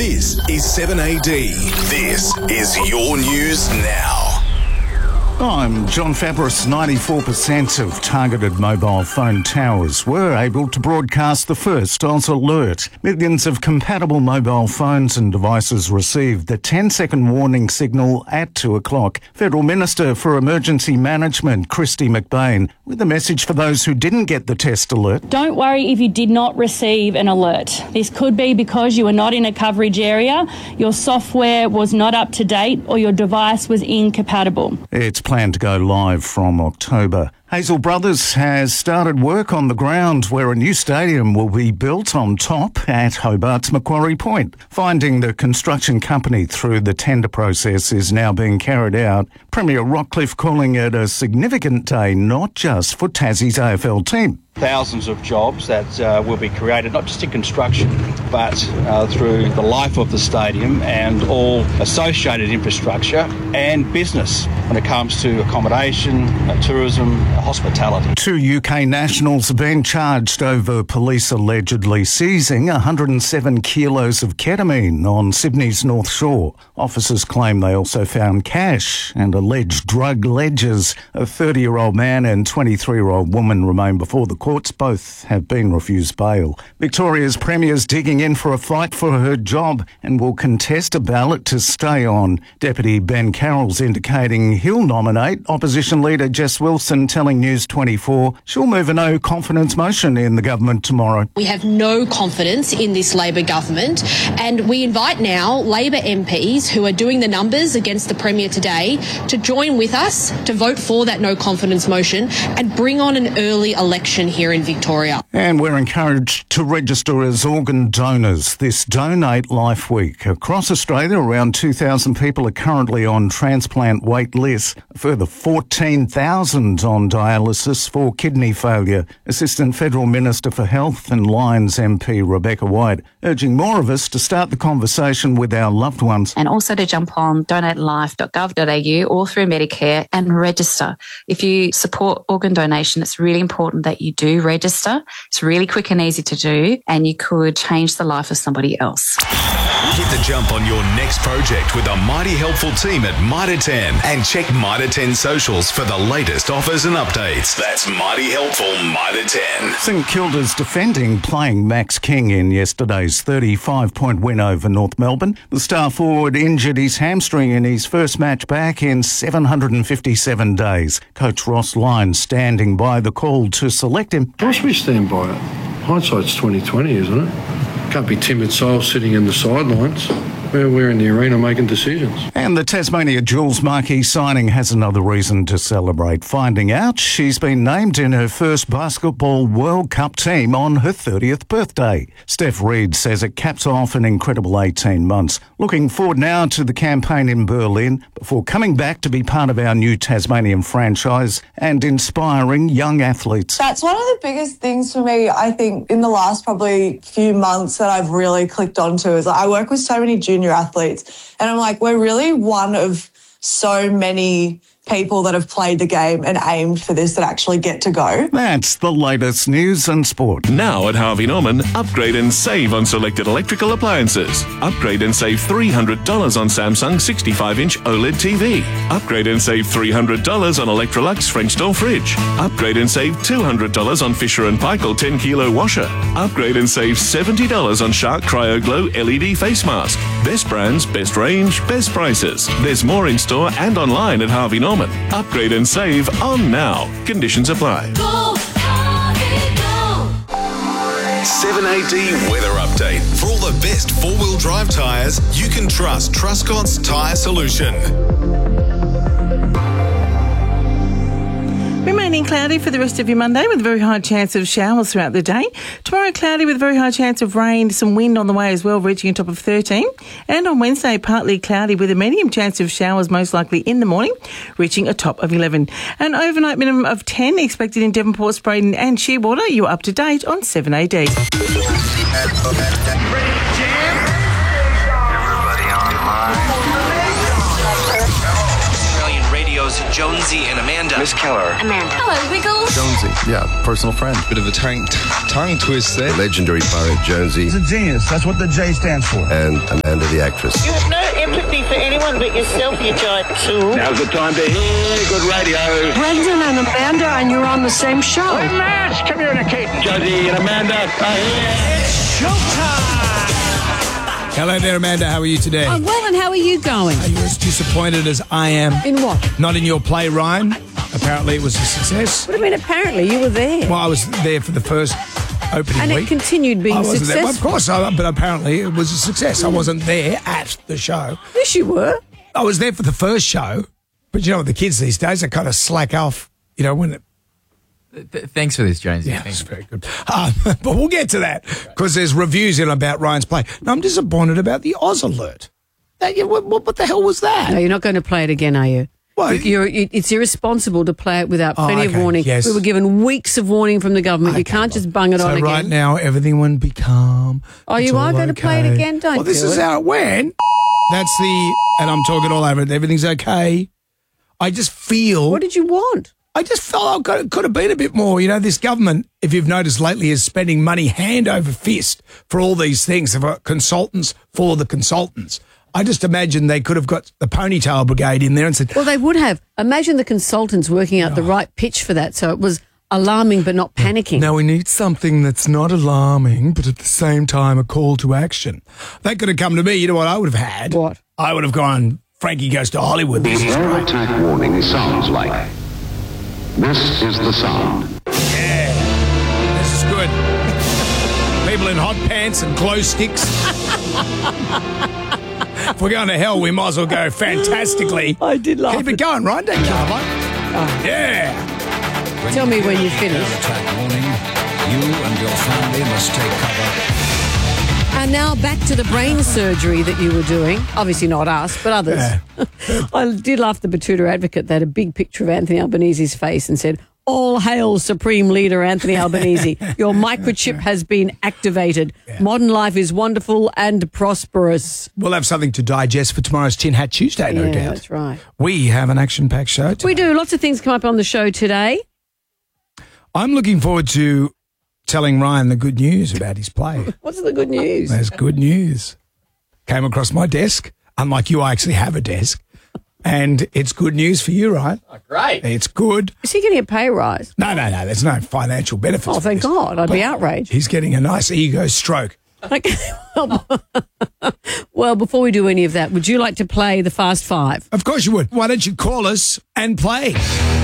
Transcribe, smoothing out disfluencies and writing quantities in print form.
This is 7AD. This is your news now. I'm John Fabris. 94% of targeted mobile phone towers were able to broadcast the first Oz alert. Millions of compatible mobile phones and devices received the 10-second warning signal at 2 o'clock. Federal Minister for Emergency Management, Kristy McBain, with a message for those who didn't get the test alert. Don't worry if you did not receive an alert. This could be because you were not in a coverage area, your software was not up to date, or your device was incompatible. It's planned to go live from October. Hazel Brothers has started work on the ground where a new stadium will be built on top at Hobart's Macquarie Point. Finding the construction company through the tender process is now being carried out. Premier Rockcliffe calling it a significant day, not just for Tassie's AFL team. Thousands of jobs that will be created, not just in construction, but through the life of the stadium and all associated infrastructure and business when it comes to accommodation, tourism, hospitality. 2 UK nationals have been charged over police allegedly seizing 107 kilos of ketamine on Sydney's North Shore. Officers claim they also found cash and alleged drug ledgers. A 30-year-old man and 23-year-old woman remain before the courts. Both have been refused bail. Victoria's Premier's digging in for a fight for her job and will contest a ballot to stay on. Deputy Ben Carroll's indicating he'll nominate opposition leader Jess Wilson, telling News 24 she'll move a no-confidence motion in the government tomorrow. We have no confidence in this Labor government, and we invite now Labor MPs who are doing the numbers against the Premier today to join with us to vote for that no-confidence motion and bring on an early election here in Victoria. And we're encouraged to register as organ donors this Donate Life Week. Across Australia, around 2,000 people are currently on transplant wait lists. A further 14,000 on dialysis for kidney failure. Assistant Federal Minister for Health and Lions MP Rebecca White urging more of us to start the conversation with our loved ones. And also to jump on donatelife.gov.au or through Medicare and register. If you support organ donation, it's really important that you do register. It's really quick and easy to do, and you could change the life of somebody else. Hit the jump on your next project with a mighty helpful team at Mitre 10 and check Mitre 10 socials for the latest offers and updates. That's mighty helpful Mitre 10. St Kilda's defending playing Max King in yesterday's 35-point win over North Melbourne. The star forward injured his hamstring in his first match back in 757 days. Coach Ross Lyons standing by the call to select him. Why should we stand by it? Hindsight's 20/20, isn't it? Can't be timid souls sitting in the sidelines. We're in the arena making decisions. And the Tasmania Jules marquee signing has another reason to celebrate. Finding out she's been named in her first Basketball World Cup team on her 30th birthday. Steph Reid says it caps off an incredible 18 months. Looking forward now to the campaign in Berlin before coming back to be part of our new Tasmanian franchise and inspiring young athletes. That's one of the biggest things for me, I think, in the last probably few months that I've really clicked onto is I work with so many junior athletes, and I'm like, we're really one of so many people that have played the game and aimed for this that actually get to go. That's the latest news and sport. Now at Harvey Norman, upgrade and save on selected electrical appliances. Upgrade and save $300 on Samsung 65-inch OLED TV. Upgrade and save $300 on Electrolux French door fridge. Upgrade and save $200 on Fisher & Paykel 10-kilo washer. Upgrade and save $70 on Shark Cryo Glow LED face mask. Best brands, best range, best prices. There's more in store and online at Harvey Norman. Upgrade and save on now. Conditions apply. Go, Harvey, go. 7AD weather update. For all the best four-wheel drive tyres, you can trust Truscott's Tyre Solution. Remaining cloudy for the rest of your Monday with a very high chance of showers throughout the day. Tomorrow, cloudy with a very high chance of rain, some wind on the way as well, reaching a top of 13. And on Wednesday, partly cloudy with a medium chance of showers, most likely in the morning, reaching a top of 11. An overnight minimum of 10 expected in Devonport, Spraden and Shearwater. You're up to date on 7AD. Ready to jam? Everybody online. Australian radio's Jonesy and Amanda. Miss Keller. Amanda. Hello, Wiggles. Jonesy. Yeah, personal friend. Bit of a tongue twist there. The legendary pirate Jonesy. He's a genius. That's what the J stands for. And Amanda, the actress. You have no empathy for anyone but yourself, you giant tool. Now's the time to hear good radio. Brendan and Amanda, and you're on the same show. We're mass communicating. Jonesy and Amanda are here. It's showtime. Hello there, Amanda. How are you today? I'm well, and how are you going? Are you as disappointed as I am? In what? Not in your play, Ryan. Apparently it was a success. What do you mean, apparently? You were there. Well, I was there for the first opening and week. it continued being successful. Well, of course, but apparently it was a success. I wasn't there at the show. Yes, you were. I was there for the first show, but you know what, the kids these days, they kind of slack off, you know, when it... Thanks for this, Jonesy. Yeah, that's very good. But we'll get to that because there's reviews in about Ryan's play. Now, I'm disappointed about the Oz Alert. What the hell was that? No, you're not going to play it again, are you? Well, it's irresponsible to play it without plenty of warning. Yes. We were given weeks of warning from the government. You can't just bung it on again. So right now, everything will be calm. Oh, you are going to play it again? Don't Well, this is how it went. That's and I'm talking all over it. Everything's okay. I just feel... What did you want? I just felt it could have been a bit more. You know, this government, if you've noticed lately, is spending money hand over fist for all these things. They've got consultants for the consultants. I just imagine they could have got the ponytail brigade in there and said... Well, they would have. Imagine the consultants working out the right pitch for that so it was alarming but not panicking. Now, we need something that's not alarming but at the same time a call to action. They could have come to me. You know what I would have had? What? I would have gone, Frankie Goes to Hollywood. The air attack warning sounds like... This is the sound. Yeah, this is good. People in hot pants and glow sticks. If we're going to hell, we might as well go fantastically. I did laugh. Keep it going, right? Don't you, Yeah. Tell me when you finish. Attack warning. You and your family must take cover. And now back to the brain surgery that you were doing. Obviously not us, but others. Yeah. I did laugh the Batuta Advocate. They had a big picture of Anthony Albanese's face and said, "All hail Supreme Leader Anthony Albanese. Your microchip has been activated. Yeah. Modern life is wonderful and prosperous." We'll have something to digest for tomorrow's Tin Hat Tuesday, no doubt. That's right. We have an action-packed show today. We do. Lots of things come up on the show today. I'm looking forward to telling Ryan the good news about his play. What's the good news? There's good news. Came across my desk. Unlike you, I actually have a desk. And it's good news for you, Ryan. Oh, great. It's good. Is he getting a pay rise? No. There's no financial benefits. Oh, thank God. I'd be outraged. He's getting a nice ego stroke. Okay. Well, before we do any of that, would you like to play the Fast Five? Of course you would. Why don't you call us and play?